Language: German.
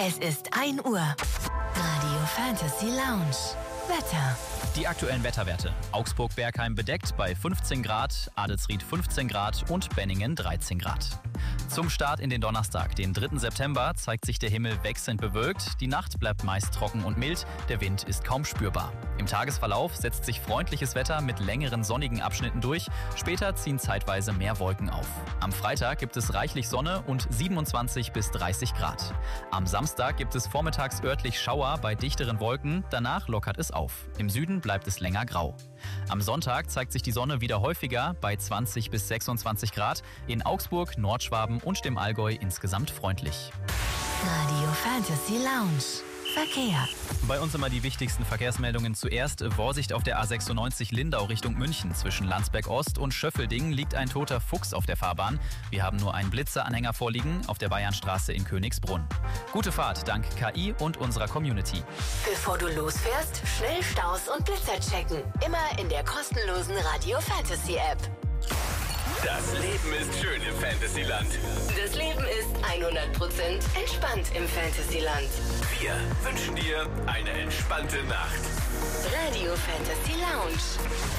Es ist 1 Uhr. Radio Fantasy Lounge. Wetter. Die aktuellen Wetterwerte. Augsburg-Bergheim bedeckt bei 15 Grad, Adelsried 15 Grad und Benningen 13 Grad. Zum Start in den Donnerstag, den 3. September, zeigt sich der Himmel wechselnd bewölkt. Die Nacht bleibt meist trocken und mild, der Wind ist kaum spürbar. Im Tagesverlauf setzt sich freundliches Wetter mit längeren sonnigen Abschnitten durch. Später ziehen zeitweise mehr Wolken auf. Am Freitag gibt es reichlich Sonne und 27 bis 30 Grad. Am Samstag gibt es vormittags örtlich Schauer bei dichteren Wolken, danach lockert es auf. Im Süden bleibt es länger grau. Am Sonntag zeigt sich die Sonne wieder häufiger bei 20 bis 26 Grad. In Augsburg, Nordschwaben und dem Allgäu insgesamt freundlich. Radio Fantasy Lounge. Verkehr. Bei uns immer die wichtigsten Verkehrsmeldungen zuerst. Vorsicht auf der A96 Lindau Richtung München. Zwischen Landsberg Ost und Schöffelding liegt ein toter Fuchs auf der Fahrbahn. Wir haben nur einen Blitzeranhänger vorliegen auf der Bayernstraße in Königsbrunn. Gute Fahrt dank KI und unserer Community. Bevor du losfährst, schnell Staus und Blitzer checken. Immer in der kostenlosen Radio Fantasy App. Das Leben ist schön im Fantasyland. Das Leben ist 100% entspannt im Fantasyland. Wir wünschen dir eine entspannte Nacht. Radio Fantasy Lounge.